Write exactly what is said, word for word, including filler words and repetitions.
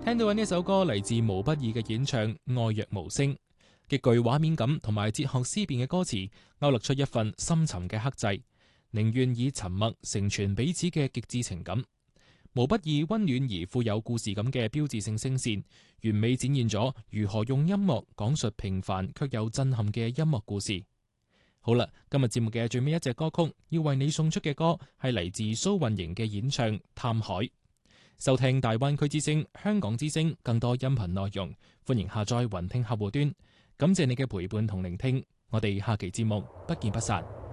聽到嘅呢首歌嚟自毛不易嘅演唱《愛若無聲》，極具畫面感同埋哲學思辨嘅歌詞，勾勒出一份深沉嘅克制，寧願以沉默成全彼此嘅極致情感。毛不易溫暖而富有故事感嘅標誌性聲線，完美展現咗如何用音樂講述平凡卻有震撼嘅音樂故事。好啦，今日節目嘅最尾一隻歌曲，要為你送出嘅歌係嚟自蘇運瑩嘅演唱《探海》。收聽大灣區之聲、香港之聲更多音頻內容，歡迎下載雲聽客戶端。感謝你嘅陪伴同聆聽，我哋下期節目不見不散。